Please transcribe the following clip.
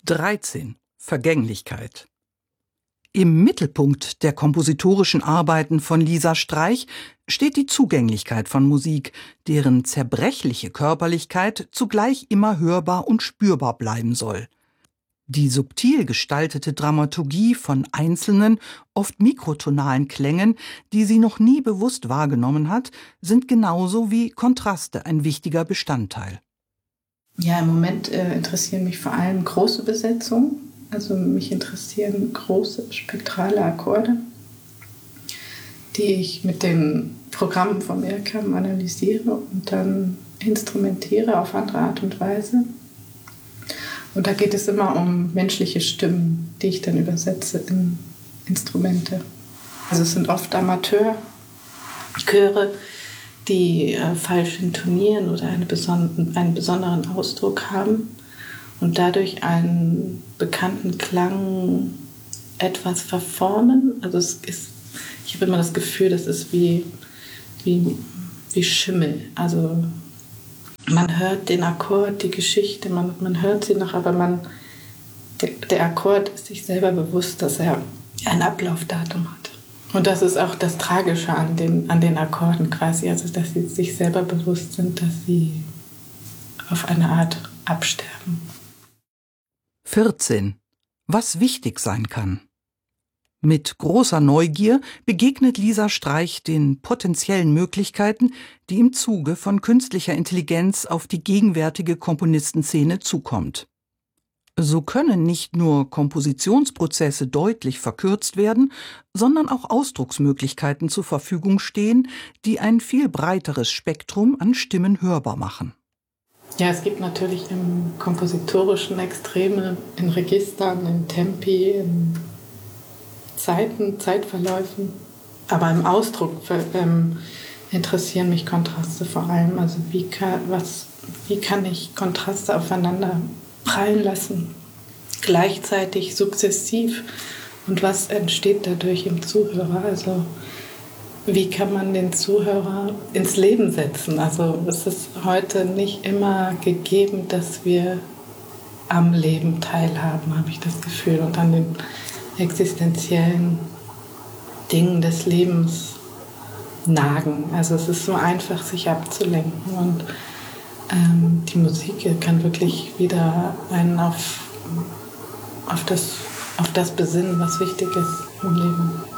13. Vergänglichkeit. Im Mittelpunkt der kompositorischen Arbeiten von Lisa Streich steht die Zugänglichkeit von Musik, deren zerbrechliche Körperlichkeit zugleich immer hörbar und spürbar bleiben soll. Die subtil gestaltete Dramaturgie von einzelnen, oft mikrotonalen Klängen, die sie noch nie bewusst wahrgenommen hat, sind genauso wie Kontraste ein wichtiger Bestandteil. Ja, im Moment interessieren mich vor allem große Besetzungen. Also mich interessieren große spektrale Akkorde, die ich mit den Programmen vom IRCAM analysiere und dann instrumentiere auf andere Art und Weise. Und da geht es immer um menschliche Stimmen, die ich dann übersetze in Instrumente. Also es sind oft Amateurchöre, die falsch intonieren oder einen besonderen Ausdruck haben und dadurch einen bekannten Klang etwas verformen. Also ich habe immer das Gefühl, das ist wie Schimmel. Also man hört den Akkord, die Geschichte, man hört sie noch, aber der Akkord ist sich selber bewusst, dass er ein Ablaufdatum hat. Und das ist auch das Tragische an den Akkorden quasi, also dass sie sich selber bewusst sind, dass sie auf eine Art absterben. 14. Was wichtig sein kann. Mit großer Neugier begegnet Lisa Streich den potenziellen Möglichkeiten, die im Zuge von künstlicher Intelligenz auf die gegenwärtige Komponistenszene zukommt. So können nicht nur Kompositionsprozesse deutlich verkürzt werden, sondern auch Ausdrucksmöglichkeiten zur Verfügung stehen, die ein viel breiteres Spektrum an Stimmen hörbar machen. Ja, es gibt natürlich im kompositorischen Extreme, in Registern, in Tempi, in Zeitverläufen. Aber im Ausdruck interessieren mich Kontraste vor allem. Also wie kann ich Kontraste aufeinander prallen lassen, gleichzeitig sukzessiv, und was entsteht dadurch im Zuhörer? Also wie kann man den Zuhörer ins Leben setzen? Also es ist heute nicht immer gegeben, dass wir am Leben teilhaben, habe ich das Gefühl, und an den existenziellen Dingen des Lebens nagen. Also es ist so einfach, sich abzulenken, und die Musik kann wirklich wieder einen auf das besinnen, was wichtig ist im Leben.